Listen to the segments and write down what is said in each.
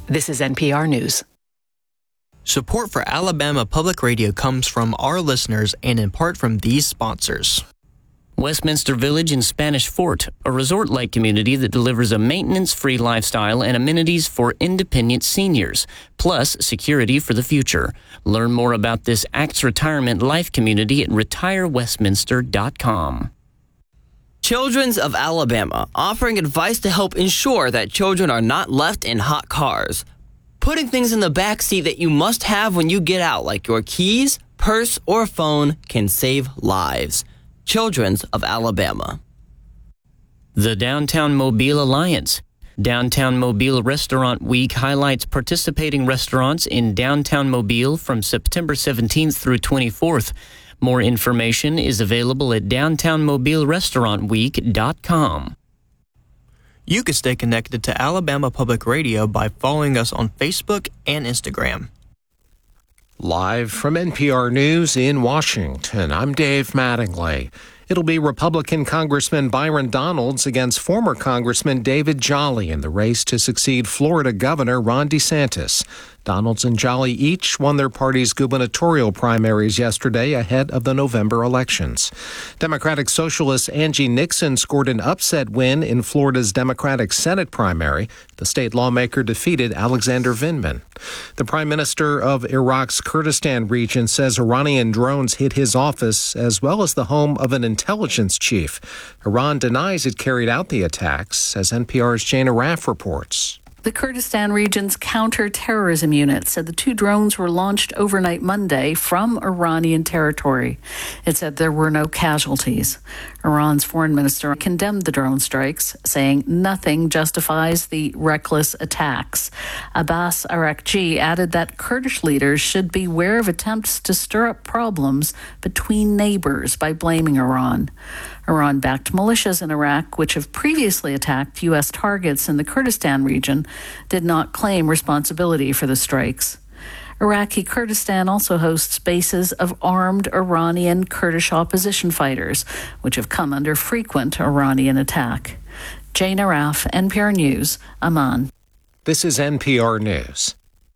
This is NPR News. Support for Alabama Public Radio comes from our listeners and in part from these sponsors. Westminster Village in Spanish Fort, a resort-like community that delivers a maintenance-free lifestyle and amenities for independent seniors, plus security for the future. Learn more about this ACTS Retirement Life community at retirewestminster.com. Children's of Alabama, offering advice to help ensure that children are not left in hot cars. Putting things in the back seat that you must have when you get out, like your keys, purse, or phone, can save lives. Children's of Alabama. The Downtown Mobile Alliance. Downtown Mobile Restaurant Week highlights participating restaurants in downtown Mobile from September 17th through 24th. More information is available at downtownmobilerestaurantweek.com. You can stay connected to Alabama Public Radio by following us on Facebook and Instagram. Live from NPR News in Washington, I'm Dave Mattingly. It'll be Republican Congressman Byron Donalds against former Congressman David Jolly in the race to succeed Florida Governor Ron DeSantis. Donalds and Jolly each won their party's gubernatorial primaries yesterday ahead of the November elections. Democratic Socialist Angie Nixon scored an upset win in Florida's Democratic Senate primary. The state lawmaker defeated Alexander Vindman. The Prime Minister of Iraq's Kurdistan region says Iranian drones hit his office as well as the home of an intelligence chief. Iran denies it carried out the attacks, as NPR's Jana Raff reports. The Kurdistan region's counter-terrorism unit said the two drones were launched overnight Monday from Iranian territory. It said there were no casualties. Iran's foreign minister condemned the drone strikes, saying nothing justifies the reckless attacks. Abbas Araghchi added that Kurdish leaders should beware of attempts to stir up problems between neighbors by blaming Iran. Iran-backed militias in Iraq, which have previously attacked U.S. targets in the Kurdistan region, did not claim responsibility for the strikes. Iraqi Kurdistan also hosts bases of armed Iranian Kurdish opposition fighters, which have come under frequent Iranian attack. Jana Raff, NPR News, Amman. This is NPR News.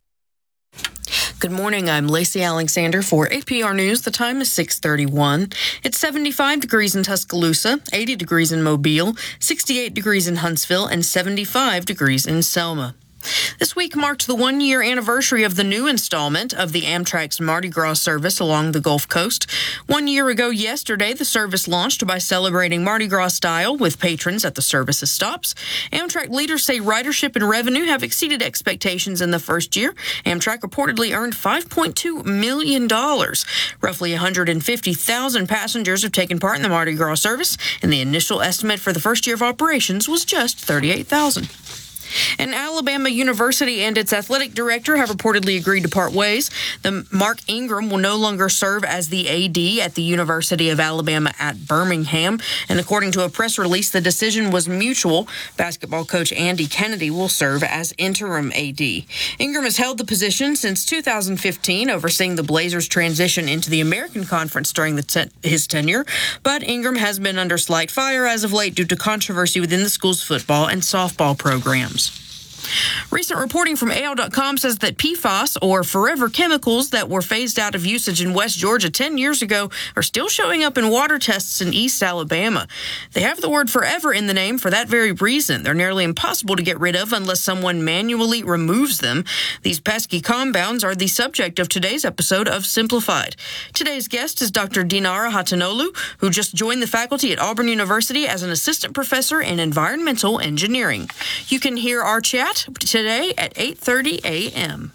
Good morning. I'm Lacey Alexander for APR News. The time is 6:31. It's 75 degrees in Tuscaloosa, 80 degrees in Mobile, 68 degrees in Huntsville, and 75 degrees in Selma. This week marked the one-year anniversary of the new installment of the Amtrak's Mardi Gras service along the Gulf Coast. 1 year ago yesterday, the service launched by celebrating Mardi Gras style with patrons at the service's stops. Amtrak leaders say ridership and revenue have exceeded expectations in the first year. Amtrak reportedly earned $5.2 million. Roughly 150,000 passengers have taken part in the Mardi Gras service, and the initial estimate for the first year of operations was just 38,000. An Alabama university and its athletic director have reportedly agreed to part ways. Mark Ingram will no longer serve as the AD at the University of Alabama at Birmingham. And according to a press release, the decision was mutual. Basketball coach Andy Kennedy will serve as interim AD. Ingram has held the position since 2015, overseeing the Blazers' transition into the American Conference during his tenure. But Ingram has been under slight fire as of late due to controversy within the school's football and softball programs. Recent reporting from AL.com says that PFAS, or forever chemicals that were phased out of usage in West Georgia 10 years ago, are still showing up in water tests in East Alabama. They have the word forever in the name for that very reason. They're nearly impossible to get rid of unless someone manually removes them. These pesky compounds are the subject of today's episode of Simplified. Today's guest is Dr. Dinara Hatanolu, who just joined the faculty at Auburn University as an assistant professor in environmental engineering. You can hear our chat today at 8:30 a.m.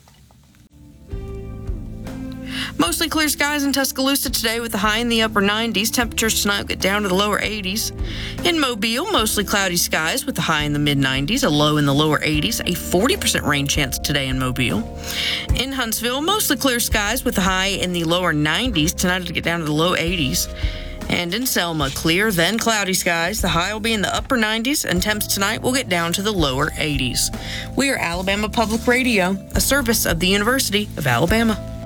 Mostly clear skies in Tuscaloosa today with a high in the upper 90s. Temperatures tonight will get down to the lower 80s. In Mobile, mostly cloudy skies with a high in the mid-90s, a low in the lower 80s, a 40% rain chance today in Mobile. In Huntsville, mostly clear skies with a high in the lower 90s. Tonight it'll get down to the low 80s. And in Selma, clear, then cloudy skies. The high will be in the upper 90s, and temps tonight will get down to the lower 80s. We are Alabama Public Radio, a service of the University of Alabama.